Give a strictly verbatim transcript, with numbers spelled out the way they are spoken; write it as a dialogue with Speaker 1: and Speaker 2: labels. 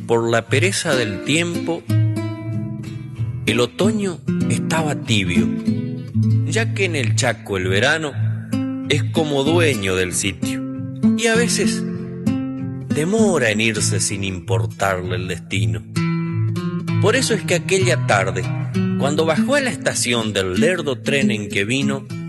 Speaker 1: por la pereza del tiempo, el otoño estaba tibio, ya que en el Chaco el verano es como dueño del sitio y a veces demora en irse sin importarle el destino. Por eso es que aquella tarde, cuando bajó a la estación del lerdo tren en que vino,